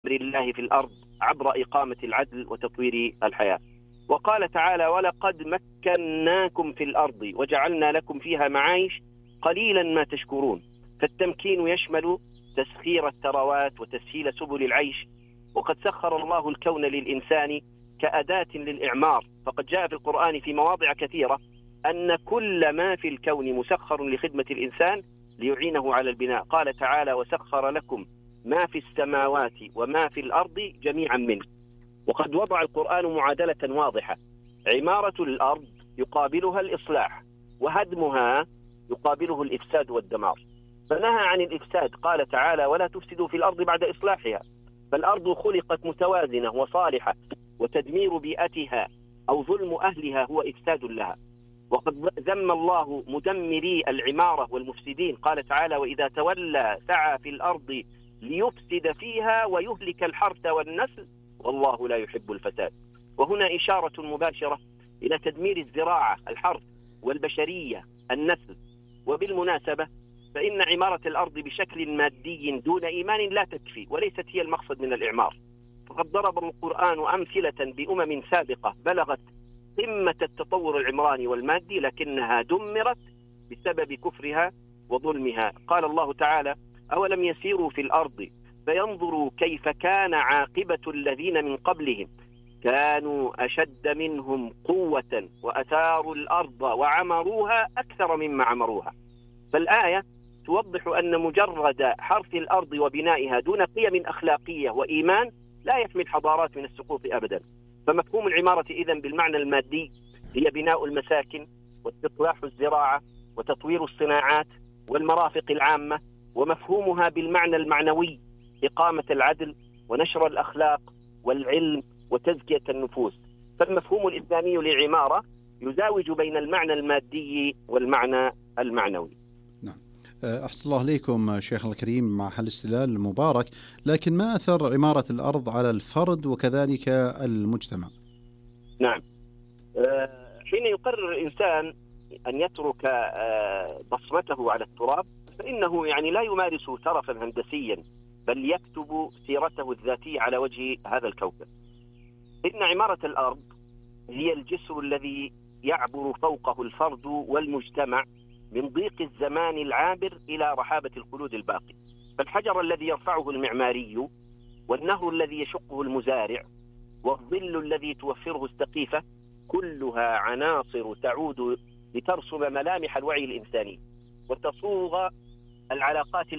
أمر الله في الأرض عبر إقامة العدل وتطوير الحياة. وقال تعالى: ولقد مكناكم في الأرض وجعلنا لكم فيها معايش قليلا ما تشكرون. فالتمكين يشمل تسخير الثروات وتسهيل سبل العيش، وقد سخر الله الكون للإنسان كأداة للإعمار، فقد جاء في القرآن في مواضع كثيرة أن كل ما في الكون مسخر لخدمة الإنسان ليعينه على البناء. قال تعالى: وسخر لكم ما في السماوات وما في الأرض جميعا منه. وقد وضع القرآن معادلة واضحة: عمارة الأرض يقابلها الإصلاح، وهدمها يقابله الإفساد والدمار. فنهى عن الإفساد، قال تعالى: ولا تفسدوا في الأرض بعد إصلاحها. فالأرض خلقت متوازنة وصالحة، وتدمير بيئتها أو ظلم أهلها هو إفساد لها. وقد ذم الله مدمري العمارة والمفسدين، قال تعالى: وإذا تولى سعى في الأرض ليفسد فيها ويهلك الحرث والنسل والله لا يحب الفساد. وهنا إشارة مباشرة إلى تدمير الزراعة الحرث والبشرية النسل. وبالمناسبة فإن عمارة الأرض بشكل مادي دون إيمان لا تكفي، وليست هي المقصد من الإعمار. فقد ضرب القرآن أمثلة بأمم سابقة بلغت قمة التطور العمراني والمادي لكنها دمرت بسبب كفرها وظلمها. قال الله تعالى: أولم يسيروا في الأرض فينظروا كيف كان عاقبة الذين من قبلهم كانوا أشد منهم قوة وأثاروا الأرض وعمروها أكثر مما عمروها. فالآية توضح أن مجرد حرث الأرض وبنائها دون قيم أخلاقية وإيمان لا يحمي الحضارات من السقوط أبدا. فمفهوم العمارة إذن بالمعنى المادي هي بناء المساكن واستصلاح الزراعة وتطوير الصناعات والمرافق العامة، ومفهومها بالمعنى المعنوي إقامة العدل ونشر الأخلاق والعلم وتزكية النفوس. فالمفهوم الإسلامي للعمارة يزاوج بين المعنى المادي والمعنى المعنوي. أحسن الله عليكم شيخنا الكريم مع الاستدلال المبارك، لكن ما أثر عمارة الأرض على الفرد وكذلك المجتمع؟ نعم، حين يقرر الإنسان أن يترك بصمته على التراب فإنه لا يمارس ترفا هندسيا، بل يكتب سيرته الذاتية على وجه هذا الكوكب. إن عمارة الأرض هي الجسر الذي يعبر فوقه الفرد والمجتمع من ضيق الزمان العابر إلى رحابة الخلود الباقي. فالحجر الذي يرفعه المعماري، والنهر الذي يشقه المزارع، والظل الذي توفره السقيفة، كلها عناصر تعود لترسم ملامح الوعي الإنساني وتصوغ العلاقات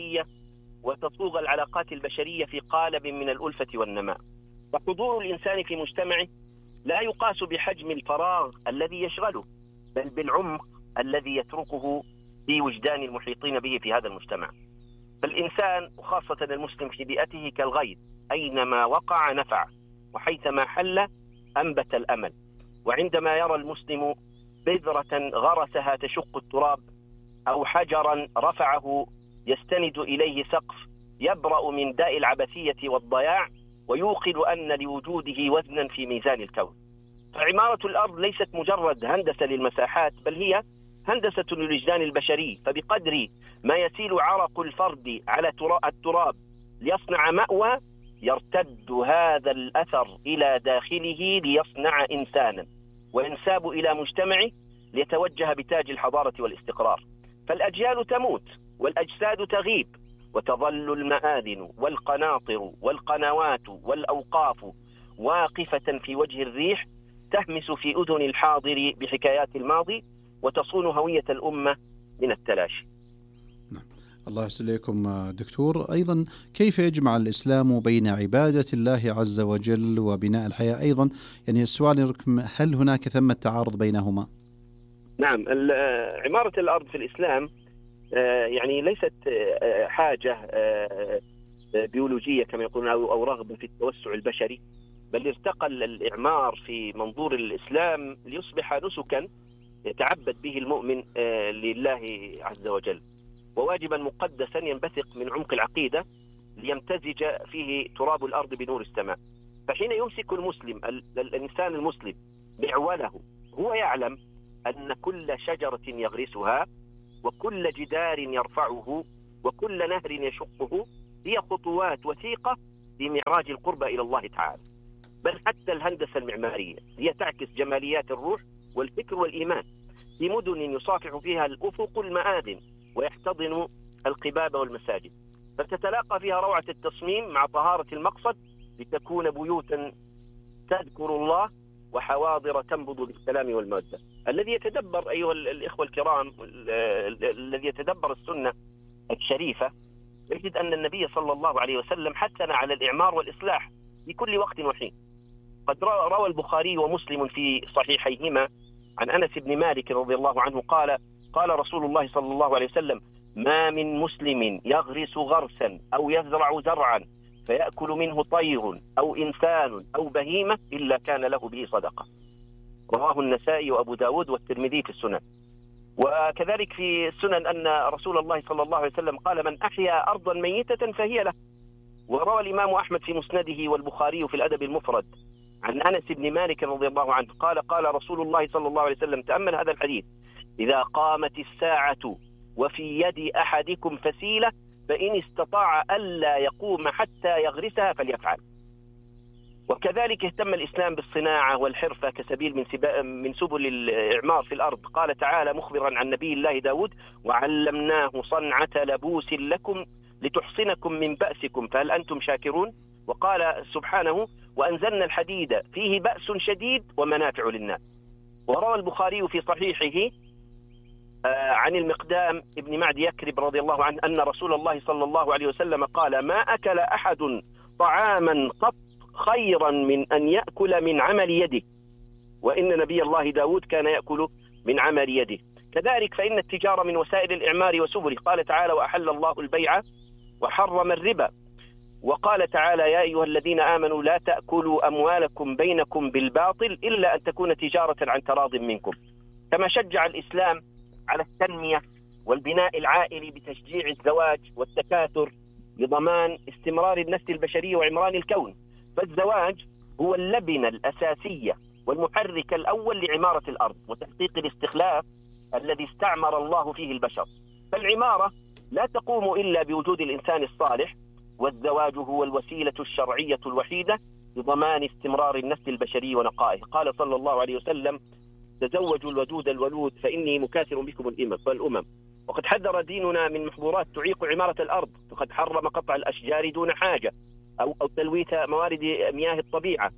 البشرية في قالب من الألفة والنماء. فحضور الإنسان في مجتمعه لا يقاس بحجم الفراغ الذي يشغله، بل بالعمق الذي يتركه في وجدان المحيطين به في هذا المجتمع. فالإنسان وخاصة المسلم في بيئته كالغيث، أينما وقع نفع، وحيثما حل أنبت الأمل. وعندما يرى المسلم بذرة غرسها تشق التراب، أو حجرا رفعه يستند إليه سقف، يبرأ من داء العبثية والضياع، ويوقن أن لوجوده وزنا في ميزان الكون. فعمارة الأرض ليست مجرد هندسة للمساحات، بل هي هندسة للوجدان البشري. فبقدر ما يسيل عرق الفرد على التراب ليصنع مأوى، يرتد هذا الأثر إلى داخله ليصنع إنسانا، وينساب إلى مجتمعه ليتوجه بتاج الحضارة والاستقرار. فالأجيال تموت والأجساد تغيب، وتظل المآذن والقناطر والقنوات والأوقاف واقفة في وجه الريح، تهمس في أذن الحاضر بحكايات الماضي، وتصون هوية الأمة من التلاشي. الله يحسن إليكم دكتور. أيضا كيف يجمع الإسلام بين عبادة الله عز وجل وبناء الحياة؟ أيضا السؤال هل هناك ثمة تعارض بينهما؟ نعم، عمارة الأرض في الإسلام ليست حاجة بيولوجية كما يقولون أو رغبة في التوسع البشري، بل ارتقى الإعمار في منظور الإسلام ليصبح نسكا يتعبد به المؤمن لله عز وجل، وواجبا مقدسا ينبثق من عمق العقيدة ليمتزج فيه تراب الأرض بنور السماء. فحين يمسك المسلم الإنسان المسلم معوله، هو يعلم أن كل شجرة يغرسها وكل جدار يرفعه وكل نهر يشقه هي خطوات وثيقة في معراج القربى إلى الله تعالى. بل حتى الهندسة المعمارية هي تعكس جماليات الروح والفكر والإيمان في مدن يصافح فيها الأفق المآذن ويحتضن القباب والمساجد، فتتلاقى فيها روعة التصميم مع طهارة المقصد لتكون بيوتا تذكر الله وحواضر تنبض بالسلام والمودة. الذي يتدبر أيها الإخوة الكرام، الذي يتدبر السنة الشريفة يجد أن النبي صلى الله عليه وسلم حثنا على الإعمار والإصلاح في كل وقت وحين. قد روى البخاري ومسلم في صحيحيهما عن أنس بن مالك رضي الله عنه قال رسول الله صلى الله عليه وسلم: ما من مسلم يغرس غرسا أو يزرع زرعا فيأكل منه طير أو إنسان أو بهيمة إلا كان له به صدقة. رواه النسائي وأبو داود والترمذي في السنن. وكذلك في السنن أن رسول الله صلى الله عليه وسلم قال: من أحيا أرضا ميتة فهي له. وروى الإمام أحمد في مسنده والبخاري في الأدب المفرد عن أنس بن مالك رضي الله عنه قال رسول الله صلى الله عليه وسلم، تأمل هذا الحديث: إذا قامت الساعة وفي يد أحدكم فسيلة فإن استطاع ألا يقوم حتى يغرسها فليفعل. وكذلك اهتم الإسلام بالصناعة والحرفة كسبيل من سبل الإعمار في الأرض. قال تعالى مخبرا عن نبي الله داود: وعلمناه صنعة لبوس لكم لتحصنكم من بأسكم فهل أنتم شاكرون. وقال سبحانه: وأنزلنا الحديد فيه بأس شديد ومنافع للناس. وروى البخاري في صحيحه عن المقدام ابن معد يكرب رضي الله عنه أن رسول الله صلى الله عليه وسلم قال: ما أكل أحد طعاما قط خيرا من أن يأكل من عمل يده، وإن نبي الله داود كان يأكل من عمل يده. كذلك فإن التجارة من وسائل الإعمار وسبله. قال تعالى: وأحل الله البيع وحرم الربا. وقال تعالى: يا أيها الذين آمنوا لا تأكلوا أموالكم بينكم بالباطل إلا أن تكون تجارة عن تراض منكم. كما شجع الإسلام على التنمية والبناء العائلي بتشجيع الزواج والتكاثر لضمان استمرار النسل البشري وعمران الكون. فالزواج هو اللبنة الأساسية والمحرك الأول لعمارة الأرض وتحقيق الاستخلاف الذي استعمر الله فيه البشر. فالعمارة لا تقوم إلا بوجود الإنسان الصالح، والزواج هو الوسيلة الشرعية الوحيدة لضمان استمرار النسل البشري ونقائه. قال صلى الله عليه وسلم: تزوجوا الودود الولود فإني مكاثر بكم الأمم. وقد حذر ديننا من محظورات تعيق عمارة الأرض، فقد حرم قطع الأشجار دون حاجة أو تلويث موارد مياه الطبيعة،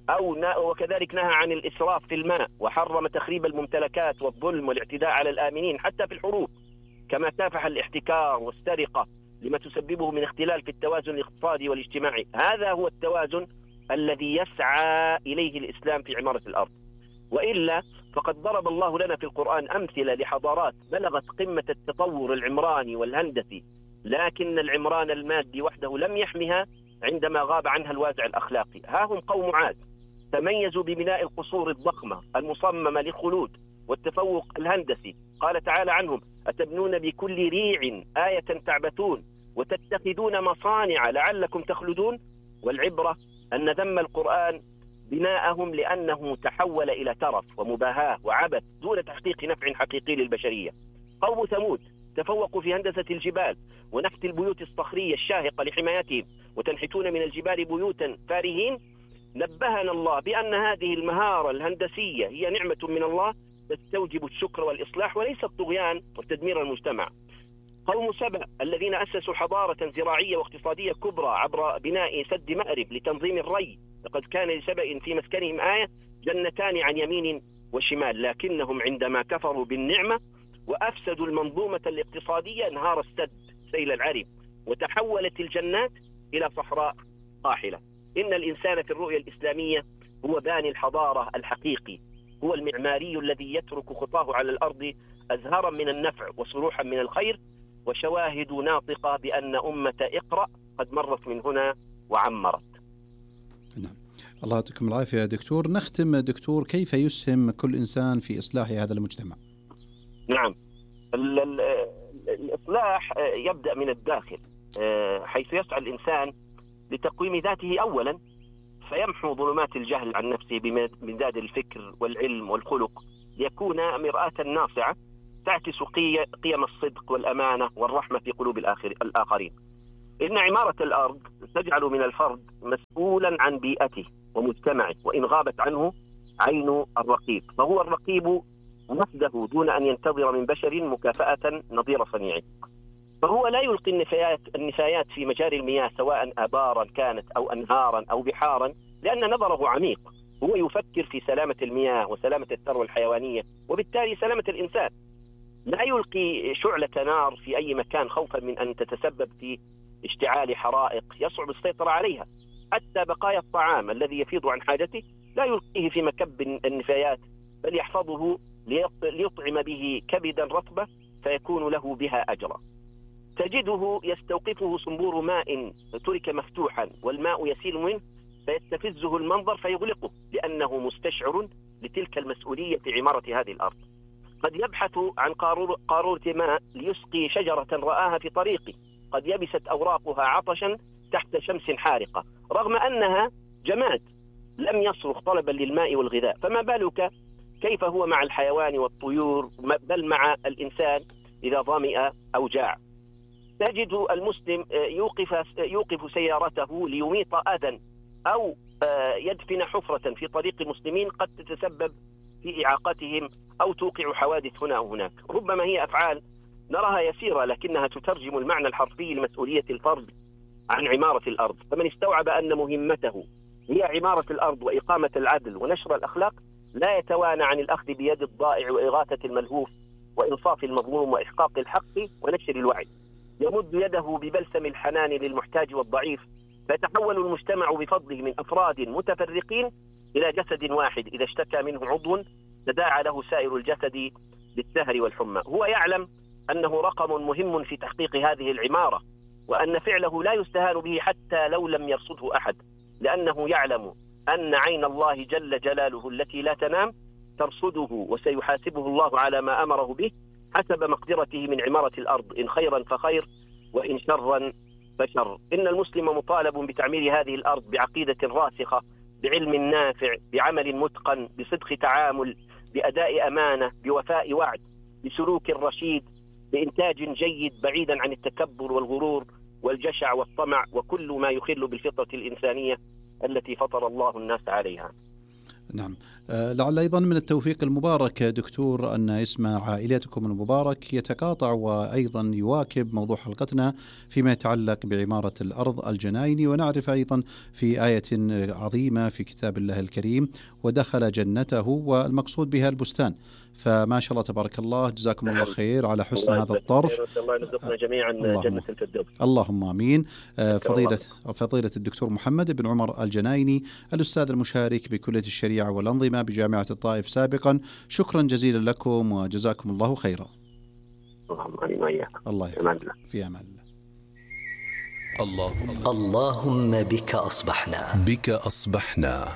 وكذلك نهى عن الإسراف في الماء، وحرم تخريب الممتلكات والظلم والاعتداء على الآمنين حتى في الحروب، كما كافح الاحتكار والسرقة لما تسببه من اختلال في التوازن الاقتصادي والاجتماعي. هذا هو التوازن الذي يسعى إليه الإسلام في عمارة الأرض. وإلا فقد ضرب الله لنا في القرآن أمثلة لحضارات بلغت قمة التطور العمراني والهندسي، لكن العمران المادي وحده لم يحمها عندما غاب عنها الوازع الأخلاقي. ها هم قوم عاد تميزوا ببناء القصور الضخمة المصممة للخلود والتفوق الهندسي. قال تعالى عنهم: أتبنون بكل ريع آية تعبثون وتتخذون مصانع لعلكم تخلدون. والعبرة أن ذم القرآن بناءهم لأنه تحول إلى ترف ومباهاة وعبث دون تحقيق نفع حقيقي للبشرية. قوم ثمود تفوقوا في هندسة الجبال ونحت البيوت الصخرية الشاهقة لحمايتهم، وتنحتون من الجبال بيوتا فارهين. نبهنا الله بأن هذه المهارة الهندسية هي نعمة من الله تستوجب الشكر والإصلاح وليس الطغيان وتدمير المجتمع. قوم سبأ الذين أسسوا حضارة زراعية واقتصادية كبرى عبر بناء سد مأرب لتنظيم الري، لقد كان لسبأ في مسكنهم آية جنتان عن يمين وشمال، لكنهم عندما كفروا بالنعمة وأفسدوا المنظومة الاقتصادية انهار السد سيل العرم وتحولت الجنات إلى صحراء قاحلة. إن الإنسان في الرؤية الإسلامية هو باني الحضارة الحقيقي، هو المعماري الذي يترك خطاه على الأرض أزهارا من النفع وصروحا من الخير وشواهد ناطقة بأن أمة اقرأ قد مرت من هنا وعمرت. نعم. الله يعطيكم العافية يا دكتور. نختم دكتور، كيف يسهم كل إنسان في إصلاح هذا المجتمع؟ نعم، الإصلاح يبدأ من الداخل، حيث يسعى الإنسان لتقويم ذاته أولا، فيمحو ظلمات الجهل عن نفسه بمداد الفكر والعلم والخلق، ليكون مرآة ناصعة تعكس قيم الصدق والأمانة والرحمة في قلوب الآخرين. إن عمارة الأرض تجعل من الفرد مسؤولا عن بيئته ومجتمعه، وإن غابت عنه عين الرقيب فهو الرقيب وحده دون أن ينتظر من بشر مكافأة نظير صنيعه. فهو لا يلقي النفايات في مجاري المياه سواء آبارا كانت أو أنهارا أو بحارا، لأن نظره عميق، هو يفكر في سلامة المياه وسلامة الثروة الحيوانية وبالتالي سلامة الإنسان. لا يلقي شعلة نار في أي مكان خوفا من أن تتسبب في اشتعال حرائق يصعب السيطرة عليها. حتى بقايا الطعام الذي يفيض عن حاجته لا يلقيه في مكب النفايات، بل يحفظه ليطعم به كبدا رطبة فيكون له بها أجرا. تجده يستوقفه صنبور ماء ترك مفتوحا والماء يسيل منه فيستفزه المنظر فيغلقه، لأنه مستشعر لتلك المسؤولية في عمارة هذه الأرض. قد يبحث عن قارورة ماء ليسقي شجرة رآها في طريقه، قد يبست أوراقها عطشا تحت شمس حارقة رغم أنها جماد لم يصرخ طلبا للماء والغذاء. فما بالك كيف هو مع الحيوان والطيور، بل مع الإنسان إذا ظمئ أو جاع. تجد المسلم يوقف سيارته ليميط أذى أو يدفن حفرة في طريق المسلمين قد تتسبب في إعاقتهم أو توقع حوادث هنا أو هناك. ربما هي أفعال نراها يسيرة لكنها تترجم المعنى الحرفي لمسؤولية الفرد عن عمارة الأرض. فمن استوعب أن مهمته هي عمارة الأرض وإقامة العدل ونشر الأخلاق لا يتوانى عن الأخذ بيد الضائع وإغاثة الملهوف وإنصاف المظلوم وإحقاق الحق ونشر الوعي. يمد يده ببلسم الحنان للمحتاج والضعيف، فيتحول المجتمع بفضله من أفراد متفرقين إلى جسد واحد، إذا اشتكى منه عضو تداعى له سائر الجسد بالسهر والحمى. هو يعلم أنه رقم مهم في تحقيق هذه العمارة، وأن فعله لا يستهان به حتى لو لم يرصده أحد، لأنه يعلم أن عين الله جل جلاله التي لا تنام ترصده، وسيحاسبه الله على ما أمره به حسب مقدرته من عمارة الأرض، إن خيرا فخير وإن شرا فشر. إن المسلم مطالب بتعمير هذه الأرض بعقيدة راسخة، بعلم نافع، بعمل متقن، بصدق تعامل، بأداء أمانة، بوفاء وعد، بسلوك رشيد، بإنتاج جيد بعيدا عن التكبر والغرور والجشع والطمع وكل ما يخل بالفطرة الإنسانية التي فطر الله الناس عليها. نعم. لعل أيضا من التوفيق المبارك دكتور أن اسم عائلتكم المبارك يتقاطع وأيضا يواكب موضوع حلقتنا فيما يتعلق بعمارة الأرض الجناين، ونعرف أيضا في آية عظيمة في كتاب الله الكريم ودخل جنته، والمقصود بها البستان. فما شاء الله تبارك الله، جزاكم الله خير على حسن هذا الطرح. الله يرزقنا جميعا جنة الفردوس. اللهم آمين. فضيلة الدكتور محمد بن عمر الجنايني، الأستاذ المشارك بكلية الشريعة والأنظمة بجامعة الطائف سابقا، شكرا جزيلا لكم وجزاكم الله خيرا. الله يحفظك. في أمان الله. اللهم بك أصبحنا.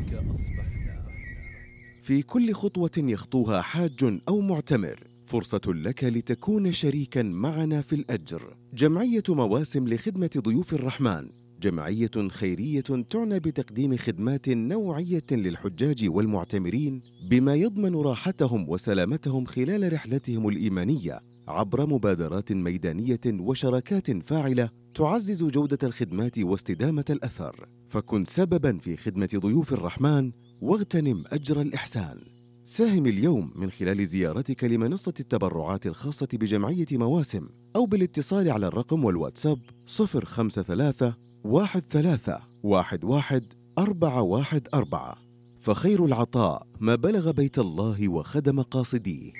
في كل خطوة يخطوها حاج أو معتمر فرصة لك لتكون شريكا معنا في الأجر. جمعية مواسم لخدمة ضيوف الرحمن جمعية خيرية تعنى بتقديم خدمات نوعية للحجاج والمعتمرين بما يضمن راحتهم وسلامتهم خلال رحلتهم الإيمانية عبر مبادرات ميدانية وشراكات فاعلة تعزز جودة الخدمات واستدامة الأثر. فكن سببا في خدمة ضيوف الرحمن واغتنم أجر الإحسان. ساهم اليوم من خلال زيارتك لمنصة التبرعات الخاصة بجمعية مواسم أو بالاتصال على الرقم والواتساب 053 13 11 414. فخير العطاء ما بلغ بيت الله وخدم قاصديه.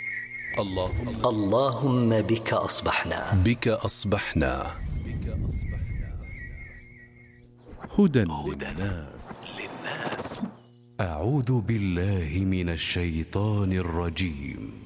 اللهم بك أصبحنا. هدى للناس. أعوذ بالله من الشيطان الرجيم.